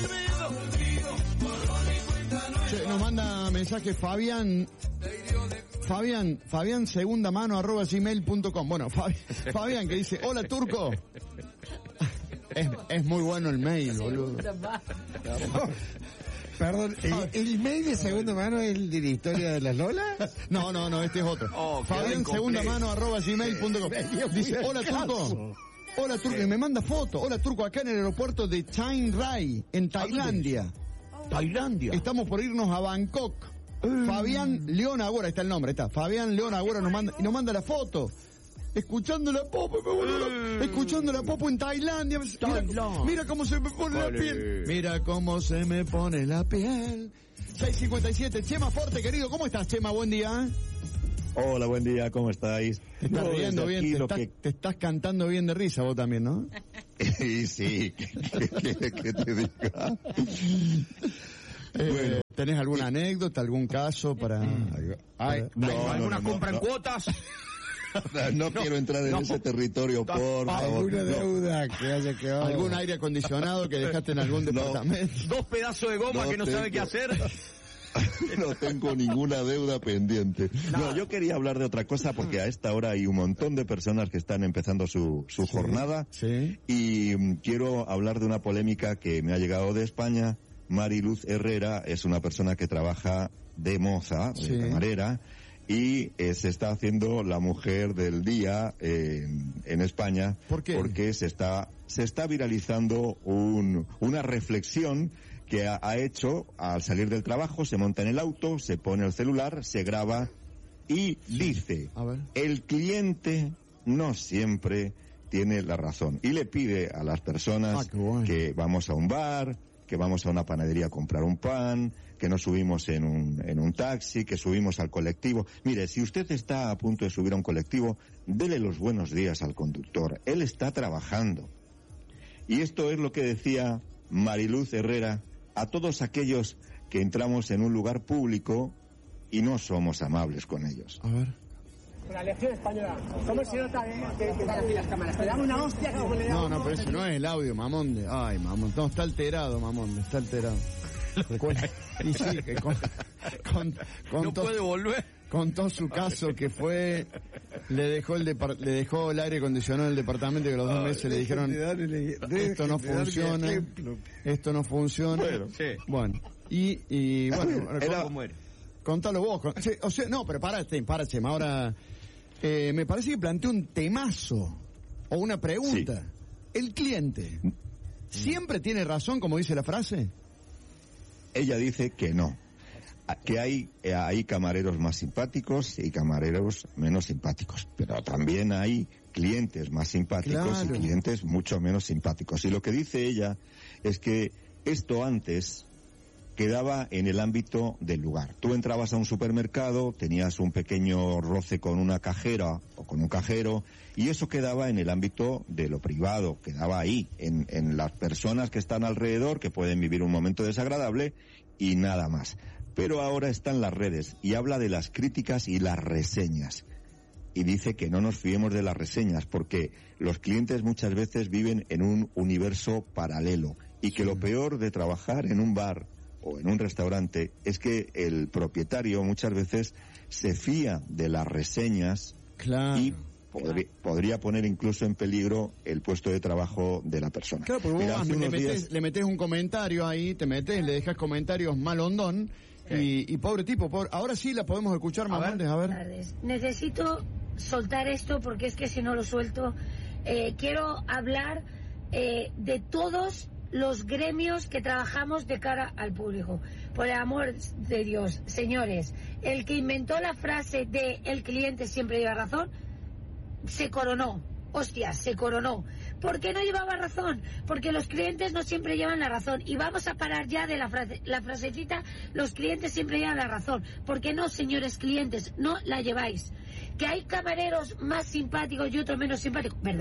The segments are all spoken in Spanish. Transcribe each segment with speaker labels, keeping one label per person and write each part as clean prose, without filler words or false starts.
Speaker 1: Che, nos manda mensaje Fabián segundamano@gmail.com. Bueno, Fabián que dice, hola Turco. Es muy bueno el mail, boludo.
Speaker 2: Perdón, ¿el mail de segunda mano es el de la historia de las Lolas?
Speaker 1: No, este es otro. Fabián segundamano@gmail.com. Dice, hola Turco. Hola Turco, y me manda foto. Hola Turco, acá en el aeropuerto de Chiang Rai, en Tailandia.
Speaker 3: Tailandia.
Speaker 1: Estamos por irnos a Bangkok. Fabián León Agüero, está el nombre, está. Fabián León Agüero nos manda la foto. Escuchando la popo, escuchando la popo en Tailandia. Mira cómo se me pone la piel. Mira cómo se me pone la piel. 6:57. Chema Forte, querido, ¿cómo estás, Chema? Buen día.
Speaker 4: Hola, buen día, ¿cómo estáis?
Speaker 1: Te estás riendo bien, te estás cantando bien de risa vos también, ¿no?
Speaker 4: Sí, ¿qué te diga?
Speaker 1: Bueno, ¿tenés alguna anécdota, algún caso para...?
Speaker 3: ¿Alguna compra en cuotas?
Speaker 4: No quiero entrar en ese territorio, por favor.
Speaker 2: ¿Alguna deuda que haya quedado?
Speaker 1: ¿Algún aire acondicionado que dejaste en algún departamento?
Speaker 3: 2 pedazos de goma que no sabe qué hacer.
Speaker 4: No tengo ninguna deuda pendiente. No, yo quería hablar de otra cosa porque a esta hora hay un montón de personas que están empezando su jornada.
Speaker 1: Sí.
Speaker 4: Y quiero hablar de una polémica que me ha llegado de España. Mariluz Herrera es una persona que trabaja de moza, de camarera, y se está haciendo la mujer del día en España.
Speaker 1: ¿Por qué?
Speaker 4: Porque se está viralizando una reflexión que ha hecho al salir del trabajo. Se monta en el auto, se pone el celular, se graba y dice, el cliente no siempre tiene la razón, y le pide a las personas que vamos a un bar, que vamos a una panadería a comprar un pan, que nos subimos en un taxi, que subimos al colectivo. Mire, si usted está a punto de subir a un colectivo, dele los buenos días al conductor. Él está trabajando. Y esto es lo que decía Mariluz Herrera a todos aquellos que entramos en un lugar público y no somos amables con ellos.
Speaker 1: A ver.
Speaker 5: La Legión Española. ¿Cómo se nota que están aquí las cámaras? Te dan una hostia.
Speaker 1: No, pero ese no es el audio, Mamonde. Ay, Mamonde. No, está alterado, Mamonde. Está alterado. Y sí, que
Speaker 3: no puede volver.
Speaker 1: Contó su caso que fue, le dejó el aire acondicionado en el departamento, que los 2 meses le dijeron, esto no funciona. Bueno, y bueno,
Speaker 3: ¿cómo era?
Speaker 1: Contalo vos. O sea, no, pero para Chema, ahora, me parece que planteó un temazo, o una pregunta. Sí. ¿El cliente siempre tiene razón, como dice la frase?
Speaker 4: Ella dice que no. Que hay camareros más simpáticos y camareros menos simpáticos, pero también hay clientes más simpáticos y clientes mucho menos simpáticos. Y lo que dice ella es que esto antes quedaba en el ámbito del lugar. Tú entrabas a un supermercado, tenías un pequeño roce con una cajera o con un cajero, y eso quedaba en el ámbito de lo privado, quedaba ahí, en las personas que están alrededor, que pueden vivir un momento desagradable, y nada más. Pero ahora están las redes, y habla de las críticas y las reseñas. Y dice que no nos fiemos de las reseñas, porque los clientes muchas veces viven en un universo paralelo, y que lo peor de trabajar en un bar o en un restaurante es que el propietario muchas veces se fía de las reseñas y podría poner incluso en peligro el puesto de trabajo de la persona.
Speaker 1: Claro, porque vos le metes un comentario ahí, le dejas comentarios malondón y pobre tipo, ahora sí la podemos escuchar más antes, a ver.
Speaker 6: Necesito soltar esto porque es que si no lo suelto, quiero hablar de todos los gremios que trabajamos de cara al público. Por el amor de Dios, señores, el que inventó la frase de el cliente siempre lleva razón, se coronó. Hostia, se coronó. ¿Por qué no llevaba razón? Porque los clientes no siempre llevan la razón. Y vamos a parar ya de la frasecita, los clientes siempre llevan la razón. ¿Por qué no, señores clientes? No la lleváis. Que hay camareros más simpáticos y otros menos simpáticos, ¿verdad?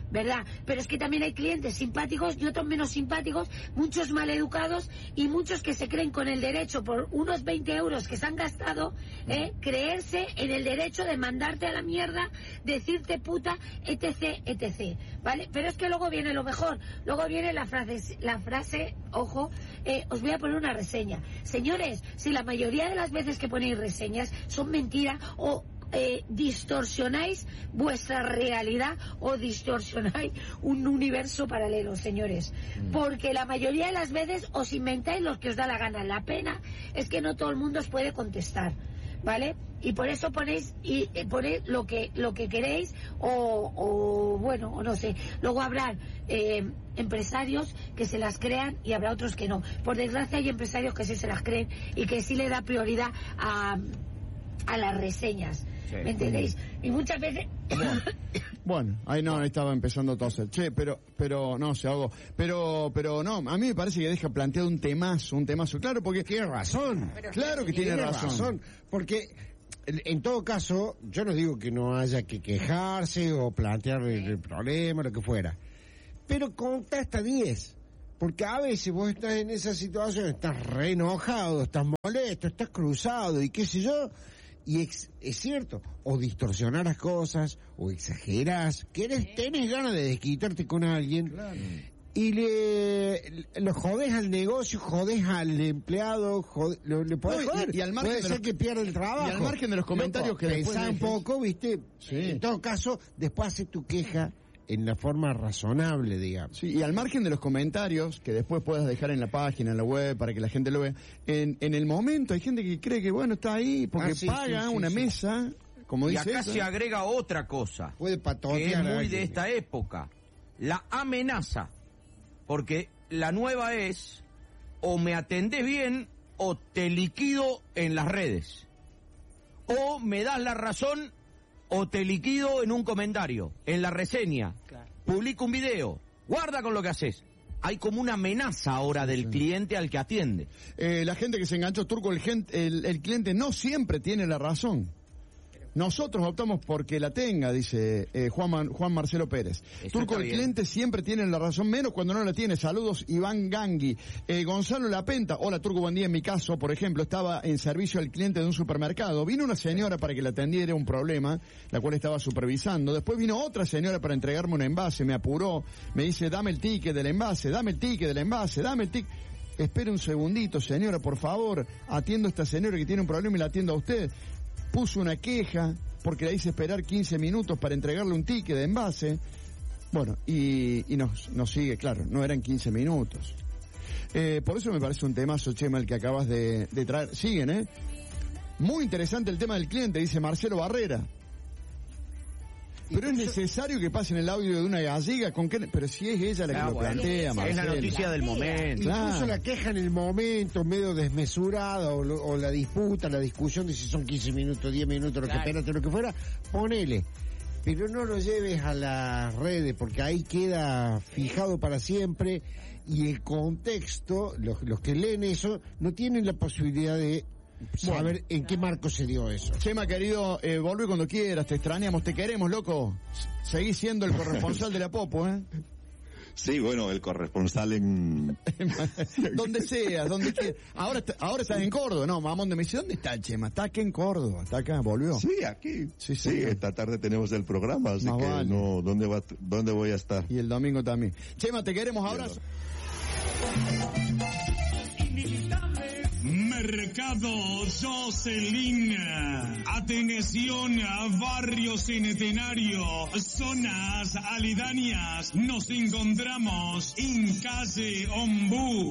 Speaker 6: ¿verdad? Pero es que también hay clientes simpáticos y otros menos simpáticos, muchos maleducados y muchos que se creen con el derecho, por unos 20 euros que se han gastado, creerse en el derecho de mandarte a la mierda, decirte puta, etc, etc, ¿vale? Pero es que luego viene lo mejor, luego viene la frase, ojo, os voy a poner una reseña. Señores, si la mayoría de las veces que ponéis reseñas son mentiras o distorsionáis vuestra realidad o distorsionáis un universo paralelo, señores, porque la mayoría de las veces os inventáis lo que os da la gana. La pena es que no todo el mundo os puede contestar, ¿vale? Y por eso ponéis lo que queréis o bueno, o no sé. Luego habrá empresarios que se las crean y habrá otros que no. Por desgracia hay empresarios que sí se las creen y que sí le da prioridad a las reseñas. Sí. ¿Me entendéis? Y muchas veces...
Speaker 1: Bueno, ahí estaba empezando a toser. Che, pero no, se ahogó. Pero no, a mí me parece que deja planteado un temazo, claro, porque...
Speaker 2: Tiene razón.
Speaker 1: Claro que tiene razón.
Speaker 2: Porque, en todo caso, yo no digo que no haya que quejarse o plantear el problema, lo que fuera. Pero contá hasta 10. Porque a veces vos estás en esa situación, estás re enojado, estás molesto, estás cruzado y qué sé yo... Y es cierto, o distorsionar las cosas, o exagerás, tenés ganas de desquitarte con alguien, claro. Y lo jodés al negocio, jodés al empleado, le podés joder.
Speaker 1: Y al margen
Speaker 2: puede ser que pierda el trabajo.
Speaker 1: Y al margen de los comentarios que después
Speaker 2: pensá un poco, ¿viste?
Speaker 1: Sí.
Speaker 2: En todo caso, después hace tu queja en la forma razonable, digamos.
Speaker 1: Sí, y al margen de los comentarios que después puedas dejar en la página, en la web, para que la gente lo vea, en el momento hay gente que cree que, bueno, está ahí porque paga una mesa, como dice.
Speaker 3: Y acá se agrega otra cosa,
Speaker 2: puede patotear,
Speaker 3: que es muy de esta época, la amenaza, porque la nueva es, o me atendés bien, o te liquido en las redes, o me das la razón, o te liquido en un comentario, en la reseña, claro. Publico un video, guarda con lo que haces. Hay como una amenaza ahora del cliente al que atiende.
Speaker 1: La gente que se enganchó, Turco, el cliente no siempre tiene la razón. Nosotros optamos porque la tenga, dice Juan Marcelo Pérez. Eso Turco, el cliente siempre tiene la razón, menos cuando no la tiene. Saludos, Iván Gangui. Gonzalo Lapenta, hola Turco, buen día. En mi caso, por ejemplo, estaba en servicio al cliente de un supermercado. Vino una señora para que la atendiera un problema, la cual estaba supervisando. Después vino otra señora para entregarme un envase, me apuró, me dice, dame el ticket del envase, dame el ticket del envase, dame el ticket. Espere un segundito, señora, por favor, atiendo a esta señora que tiene un problema y la atiendo a usted. Puso una queja porque la hice esperar 15 minutos para entregarle un ticket de envase. Bueno, y nos sigue, claro, no eran 15 minutos. Por eso me parece un temazo, Chema, el que acabas de traer. Siguen, Muy interesante el tema del cliente, dice Marcelo Barrera. Pero es necesario que pasen el audio de una gallega, ¿con qué? Pero si es ella la que lo plantea, Marcelo.
Speaker 3: Es la noticia del momento.
Speaker 2: Incluso la queja en el momento, medio desmesurada, o la disputa, la discusión de si son 15 minutos, 10 minutos, lo que esperaste, lo que fuera, ponele. Pero no lo lleves a las redes, porque ahí queda fijado para siempre, y el contexto, los que leen eso, no tienen la posibilidad de saber en qué marco se dio eso.
Speaker 1: Chema, querido, volvé cuando quieras, te extrañamos, te queremos, loco. Seguís siendo el corresponsal de la Popo,
Speaker 4: Sí, bueno, el corresponsal en...
Speaker 1: donde sea, donde quieras. Ahora estás en Córdoba, no, mamón, me dice, ¿dónde está el Chema? Está aquí en Córdoba, está acá, volvió.
Speaker 4: Sí, aquí. Sí, esta tarde tenemos el programa, así
Speaker 1: más
Speaker 4: que
Speaker 1: vale.
Speaker 4: no, ¿dónde voy a estar?
Speaker 1: Y el domingo también. Chema, te queremos, abrazo.
Speaker 7: Mercado Jocelyn. Atención a Barrio Centenario, zonas aledañas. Nos encontramos en calle Ombú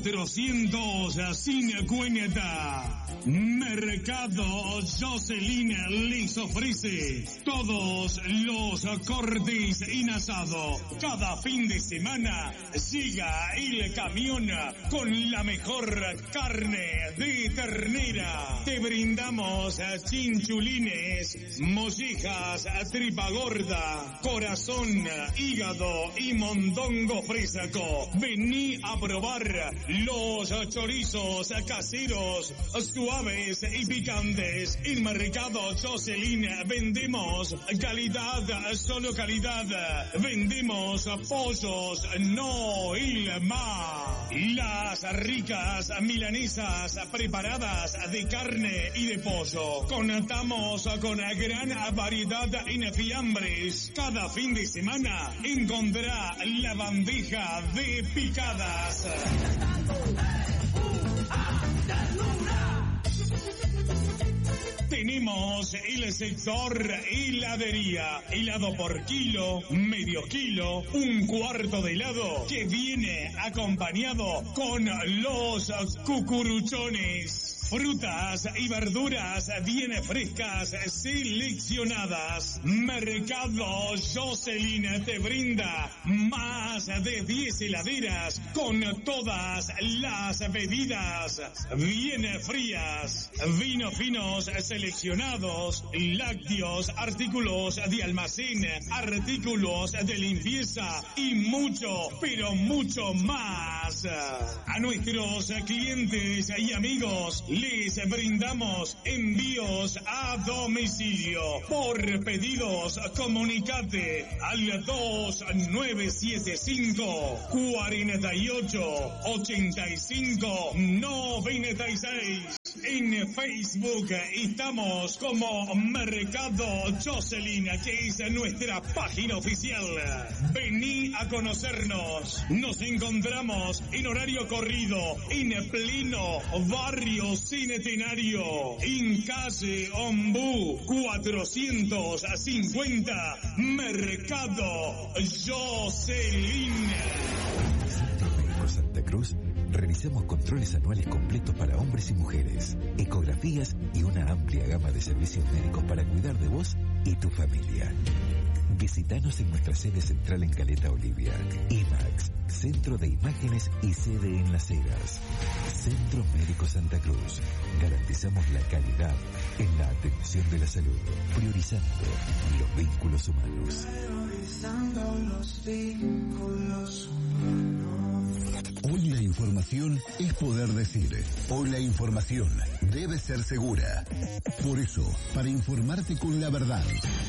Speaker 7: 450. Mercado Jocelyn les ofrece todos los cortes en asado. Cada fin de semana llega el camión con la mejor carne de ternera. Te brindamos chinchulines, mollejas, tripa gorda, corazón, hígado y mondongo fresco. Vení a probar los chorizos caseros, suaves y picantes. En Mercado Jocelyn vendemos calidad, solo calidad. Vendemos pollos, no Ilma. Las ricas milanesas preparadas de carne y de pollo. Contamos con gran variedad en fiambres. Cada fin de semana encontrará la bandeja de picadas. Tenemos el sector heladería, helado por kilo, medio kilo, un cuarto de helado que viene acompañado con los cucuruchones. Frutas y verduras bien frescas, seleccionadas. Mercado Jocelyn te brinda más de 10 heladeras con todas las bebidas bien frías. Vinos finos seleccionados, lácteos, artículos de almacén, artículos de limpieza y mucho, pero mucho más. A nuestros clientes y amigos les brindamos envíos a domicilio. Por pedidos, comunicate al 2975 48 85 96. En Facebook estamos como Mercado Jocelyn, que es nuestra página oficial. Vení a conocernos. Nos encontramos en horario corrido, en pleno barrio Centenario, en calle Ombú 450, Mercado Jocelyn.
Speaker 8: Centro Médico Santa Cruz realizamos controles anuales completos para hombres y mujeres, ecografías y una amplia gama de servicios médicos para cuidar de vos y tu familia. Visítanos en nuestra sede central en Caleta Olivia, IMAX, Centro de Imágenes y sede en Las Heras. Centro Médico Santa Cruz. Garantizamos la calidad en la atención de la salud, priorizando los vínculos humanos.
Speaker 9: Hoy la información es poder decir. Hoy la información debe ser segura. Por eso, para informarte con la verdad,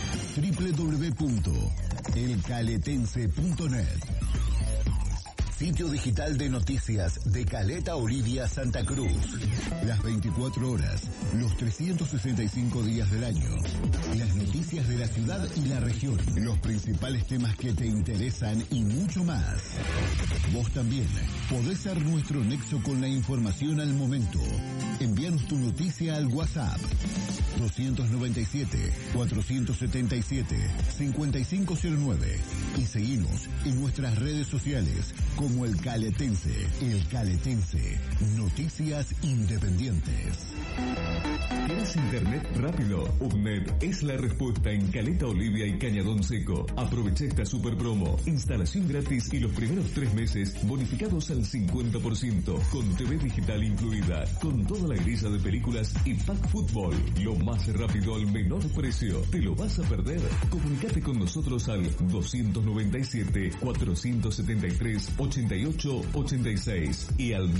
Speaker 9: www.elcaletense.net, sitio digital de noticias de Caleta Olivia, Santa Cruz. Las 24 horas, los 365 días del año. Las noticias de la ciudad y la región. Los principales temas que te interesan y mucho más. Vos también podés ser nuestro nexo con la información al momento. Envíanos tu noticia al WhatsApp 297-477-5509 y seguinos en nuestras redes sociales como El Caletense. El Caletense, noticias independientes.
Speaker 10: ¿Quieres internet rápido? UPNET es la respuesta en Caleta Olivia y Cañadón Seco. Aprovecha esta super promo. Instalación gratis y los primeros 3 meses bonificados al 50%, con TV digital incluida, con toda la grilla de películas y pack fútbol. Lo más rápido al menor precio. ¿Te lo vas a perder? Comunicate con nosotros al 297-473-8886 y al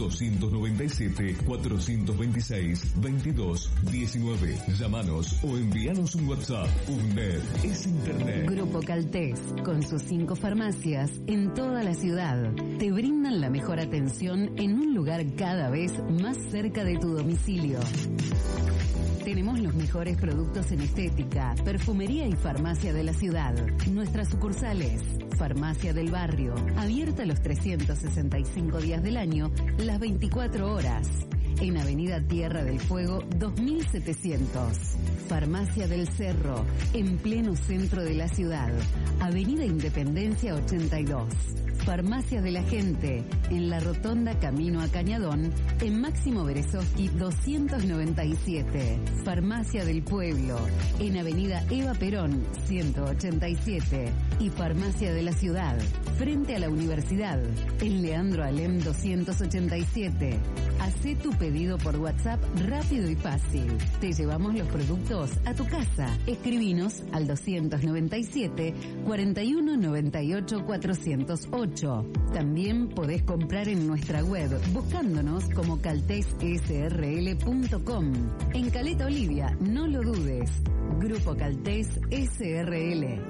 Speaker 10: 297-426-2219. Llámanos o envíanos un WhatsApp. UNED es Internet.
Speaker 11: Grupo Caltés, con sus 5 farmacias en toda la ciudad, te brindan la mejor atención en un lugar cada vez más cerca de tu domicilio. Tenemos los mejores productos en estética, perfumería y farmacia de la ciudad. Nuestras sucursales: Farmacia del Barrio, abierta los 365 días del año, las 24 horas. En Avenida Tierra del Fuego 2700. Farmacia del Cerro, en pleno centro de la ciudad. Avenida Independencia 82. Farmacia de la Gente, en la Rotonda Camino a Cañadón, en Máximo Berezovsky 297. Farmacia del Pueblo, en Avenida Eva Perón 187. y Farmacia de la Ciudad, frente a la universidad, en Leandro Alem 287. Hacé tu pedido por WhatsApp rápido y fácil. Te llevamos los productos a tu casa. Escribinos al 297 41 98 408. También podés comprar en nuestra web buscándonos como caltessrl.com. En Caleta Olivia, no lo dudes. Grupo Caltés SRL.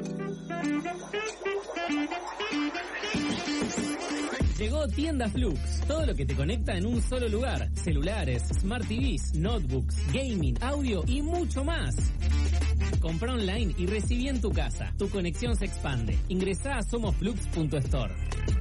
Speaker 12: Llegó Tienda Flux, todo lo que te conecta en un solo lugar. Celulares, Smart TVs, notebooks, gaming, audio y mucho más. Compra online y recibí en tu casa. Tu conexión se expande. Ingresá a somosflux.store.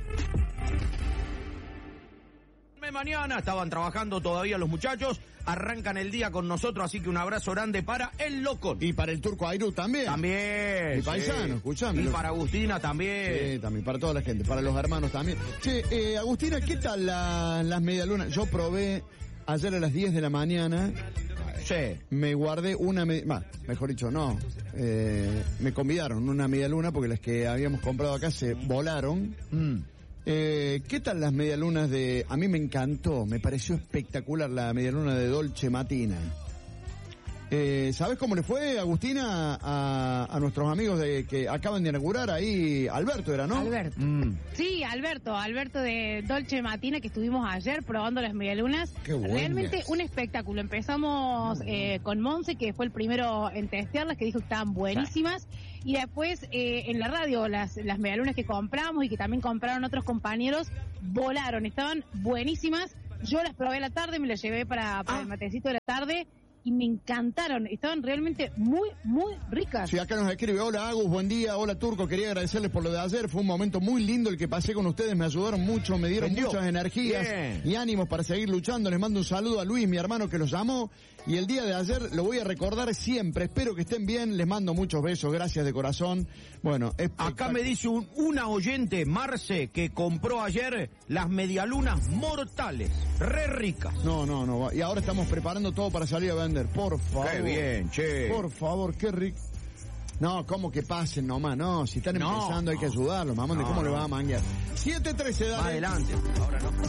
Speaker 3: Mañana estaban trabajando todavía los muchachos, arrancan el día con nosotros, así que un abrazo grande para el Locón.
Speaker 1: Y para el Turco Airú también.
Speaker 3: También.
Speaker 1: Mi paisano, escuchame.
Speaker 3: Y para Agustina también.
Speaker 1: Sí, también, para toda la gente, para los hermanos también. Che, Agustina, ¿qué tal las medialunas? Yo probé ayer a las 10 de la mañana.
Speaker 3: Sí.
Speaker 1: Me guardé una, mejor dicho, no. Me convidaron una medialuna porque las que habíamos comprado acá se volaron. ¿Qué tal las medialunas de...? A mí me encantó, me pareció espectacular la medialuna de Dolce Matina. ¿Sabes cómo le fue, Agustina, a nuestros amigos que acaban de inaugurar ahí? Alberto era, ¿no?
Speaker 13: Alberto. Sí, Alberto de Dolce Matina, que estuvimos ayer probando las medialunas.
Speaker 2: Qué buenas.
Speaker 13: Realmente un espectáculo. Empezamos con Monse, que fue el primero en testearlas, que dijo que estaban buenísimas. Y después en la radio las medialunas que compramos y que también compraron otros compañeros volaron, estaban buenísimas. Yo las probé a la tarde, me las llevé para el matecito de la tarde y me encantaron, estaban realmente muy, muy ricas.
Speaker 1: Sí, acá nos escribe, hola Agus, buen día, hola Turco, quería agradecerles por lo de ayer, fue un momento muy lindo el que pasé con ustedes, me ayudaron mucho, me dieron muchas energías y ánimos para seguir luchando, les mando un saludo a Luis, mi hermano que los llamó, y el día de ayer lo voy a recordar siempre, espero que estén bien, les mando muchos besos, gracias de corazón. Bueno,
Speaker 3: acá me dice una oyente, Marce, que compró ayer las medialunas mortales, re ricas.
Speaker 1: No, y ahora estamos preparando todo para salir a vender, por favor.
Speaker 3: Qué bien, che.
Speaker 1: Por favor, qué rico. No, ¿cómo que pasen nomás? No, si están empezando hay que ayudarlos, mamón, ¿cómo le va a manguear? 7:13, dale.
Speaker 3: Adelante, ahora no.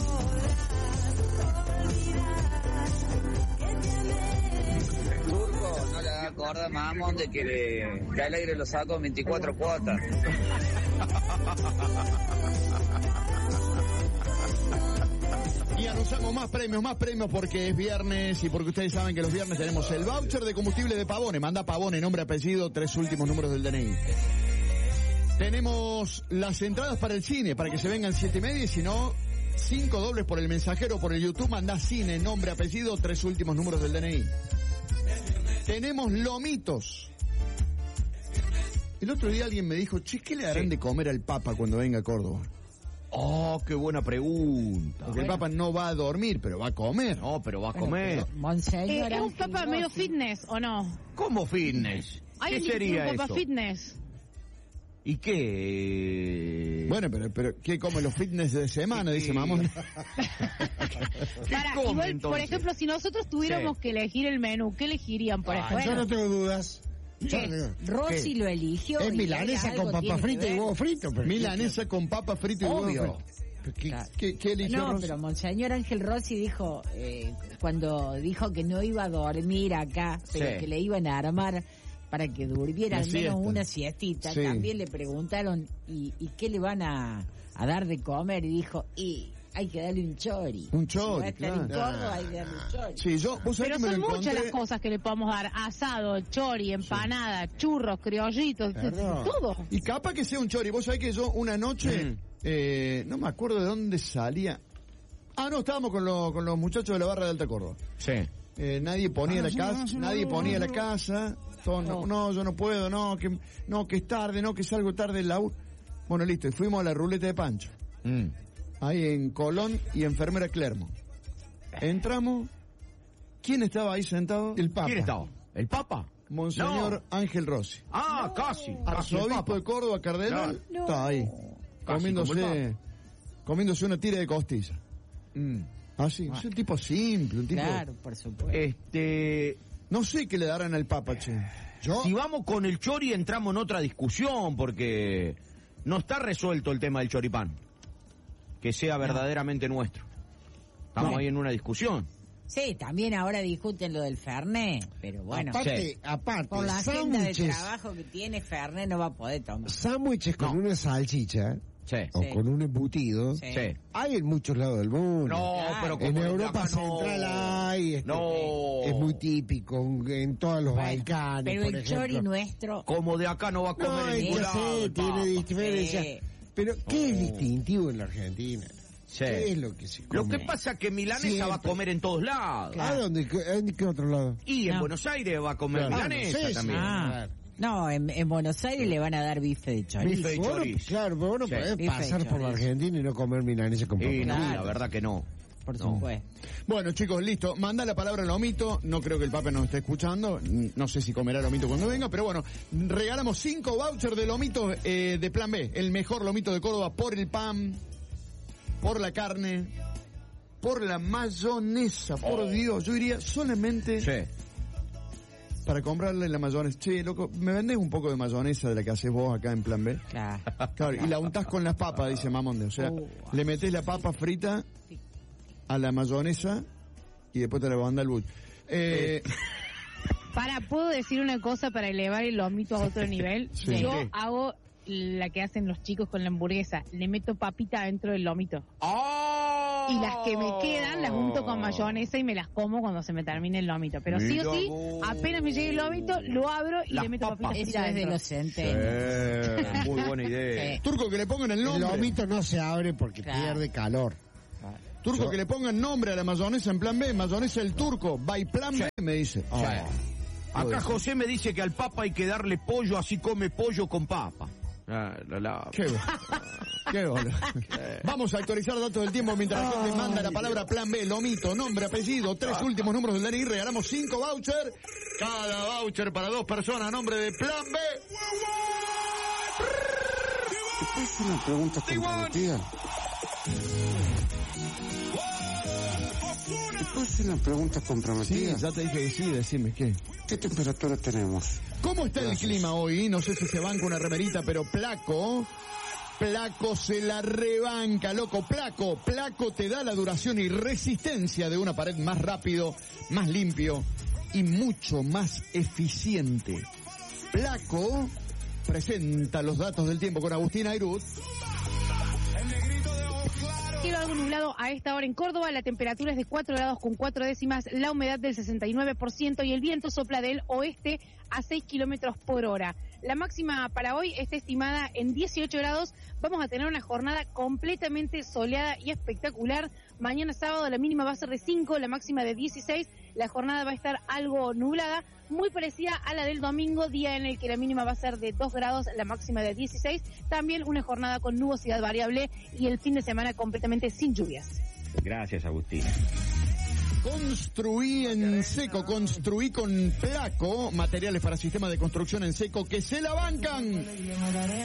Speaker 14: No le da corda, mamón, de que el aire lo saco en 24 cuotas.
Speaker 1: Y anunciamos más premios porque es viernes y porque ustedes saben que los viernes tenemos el voucher de combustible de Pavone. Manda Pavone, nombre, apellido, 3 últimos números del DNI. Tenemos las entradas para el cine, para que se vengan 7:30 y si no, 5 dobles por el mensajero, por el YouTube. Mandá cine, nombre, apellido, 3 últimos números del DNI. Tenemos lomitos. El otro día alguien me dijo, che, ¿qué le darán de comer al Papa cuando venga a Córdoba?
Speaker 3: Oh, qué buena pregunta.
Speaker 1: Porque el Papa no va a dormir, pero va a comer.
Speaker 3: No, pero va a comer.
Speaker 13: ¿Es un Papa medio fitness o no?
Speaker 3: ¿Cómo fitness? ¿Qué sería
Speaker 13: un Papa
Speaker 3: eso?
Speaker 13: fitness.
Speaker 3: ¿Y qué?
Speaker 1: Bueno, pero ¿qué come los fitness de semana? Dice mamón.
Speaker 13: Igual, por ejemplo, si nosotros tuviéramos que elegir el menú, ¿qué elegirían, por ejemplo?
Speaker 2: Yo no tengo dudas.
Speaker 15: Rosy lo eligió.
Speaker 2: Es milanesa con papa frita y huevo frito.
Speaker 1: Milanesa con papa frita y huevo frito. ¿Qué eligió
Speaker 15: No,
Speaker 1: Rosy?
Speaker 15: pero Monseñor Ángel Rossi dijo, cuando dijo que no iba a dormir acá, pero que le iban a armar para que durmiera al menos una siestita, también le preguntaron, ¿y qué le van a dar de comer? Y dijo, hay que darle un chori.
Speaker 1: Un chori,
Speaker 15: si va a estar en Córdoba, hay que darle un chori.
Speaker 1: Sí,
Speaker 13: pero son muchas las cosas que le podemos dar. Asado, chori, empanada, churros, criollitos, todo.
Speaker 1: Y capaz que sea un chori. Vos sabés que yo una noche, no me acuerdo de dónde salía. No, estábamos con los muchachos de la barra de Alta Córdoba.
Speaker 3: Sí.
Speaker 1: Nadie ponía la casa, nadie ponía la casa. Todos, no, yo no puedo, que es tarde, que salgo tarde del laburo. Bueno, listo, y fuimos a la ruleta de Pancho. Ahí en Colón y Enfermera Clermont. Entramos. ¿Quién estaba ahí sentado? El Papa.
Speaker 3: ¿Quién estaba? ¿El Papa?
Speaker 1: Monseñor Ángel Rossi.
Speaker 3: Casi.
Speaker 1: Arzobispo de Córdoba, cardenal.
Speaker 3: No.
Speaker 1: Está ahí. Comiéndose una tira de costilla. Así, es un tipo simple, un tipo...
Speaker 15: Claro, por supuesto.
Speaker 1: No sé qué le darán al Papa, che.
Speaker 3: Si vamos con el chori entramos en otra discusión, porque no está resuelto el tema del choripán. Que sea verdaderamente nuestro. Estamos ahí en una discusión.
Speaker 15: Sí, también ahora discuten lo del Fernet, pero bueno.
Speaker 2: Aparte,
Speaker 15: por la agenda de trabajo que tiene, Fernet no va a poder tomar.
Speaker 2: Sándwiches con una salchicha. O con un embutido. Hay en muchos lados del mundo.
Speaker 3: Pero
Speaker 2: en Europa Central hay. Es muy típico en todos los Balcanes.
Speaker 15: Pero el chori nuestro.
Speaker 3: Como de acá no va a comer en ningún lado.
Speaker 2: Tiene diferencia. Pero ¿qué es distintivo en la Argentina? ¿Qué es lo que se come?
Speaker 3: Lo que pasa es que milanesa va a comer en todos lados.
Speaker 2: ¿En qué otro lado?
Speaker 3: Y en Buenos Aires va a comer milanesa también.
Speaker 15: No, en Buenos Aires le van a dar bife de chorizo.
Speaker 3: Bife de chorizo.
Speaker 2: Claro, pero bueno, podés pasar por la Argentina y no comer milanesa con papas.
Speaker 3: No, la verdad que no.
Speaker 15: Por supuesto.
Speaker 1: Bueno, chicos, listo. Manda la palabra lomito. No creo que el Papa nos esté escuchando. No sé si comerá lomito cuando venga, pero bueno, regalamos 5 vouchers de lomito de Plan B. El mejor lomito de Córdoba por el pan, por la carne, por la mayonesa. Por Dios, yo iría solamente para comprarle la mayonesa. Che, loco, ¿me vendés un poco de mayonesa de la que haces vos acá en Plan B? Claro, y la untás con las papas, dice Mamonde. O sea, le metés la papa frita a la mayonesa y después te la manda el buch.
Speaker 13: ¿Puedo decir una cosa para elevar el lomito a otro nivel?
Speaker 1: Sí.
Speaker 13: Yo hago la que hacen los chicos con la hamburguesa. Le meto papita dentro del lomito. Y las que me quedan las unto con mayonesa y me las como cuando se me termine el lomito. Pero sí o sí, apenas me llegue el lomito, lo abro y le meto papita frita
Speaker 15: es de
Speaker 13: dentro.
Speaker 15: los centenios.
Speaker 3: Muy buena idea.
Speaker 1: Turco, que le pongan el nombre.
Speaker 2: El lomito no se abre porque pierde calor.
Speaker 1: Turco, que le pongan nombre a la mayonesa en Plan B. Mayonesa el Turco, by Plan B, me dice.
Speaker 3: Acá José me dice que al Papa hay que darle pollo, así come pollo con papa.
Speaker 1: Qué bola. Vamos a actualizar datos del tiempo mientras la gente manda la palabra Plan B, lomito, nombre, apellido, 3 últimos números del DNI. Regalamos 5 vouchers. Cada voucher para 2 personas a nombre de Plan B.
Speaker 2: Es una pregunta comprometida. ¿Puedo hacer una pregunta comprometida?
Speaker 1: Sí, ya te dije que sí, decime, ¿qué?
Speaker 2: ¿Qué temperatura tenemos?
Speaker 1: ¿Cómo está el clima hoy? No sé si se banca una remerita, pero Placo se la rebanca, loco. Placo te da la duración y resistencia de una pared más rápido, más limpio y mucho más eficiente. Placo presenta los datos del tiempo con Agustín Airuz.
Speaker 13: Cielo algo nublado a esta hora en Córdoba, la temperatura es de 4 grados con 4 décimas, la humedad del 69% y el viento sopla del oeste a 6 kilómetros por hora. La máxima para hoy está estimada en 18 grados. Vamos a tener una jornada completamente soleada y espectacular. Mañana sábado la mínima va a ser de 5, la máxima de 16. La jornada va a estar algo nublada, muy parecida a la del domingo, día en el que la mínima va a ser de 2 grados, la máxima de 16. También una jornada con nubosidad variable y el fin de semana completamente sin lluvias.
Speaker 3: Gracias, Agustín.
Speaker 1: Construí en seco, construí con Placo, materiales para sistemas de construcción en seco que se la bancan.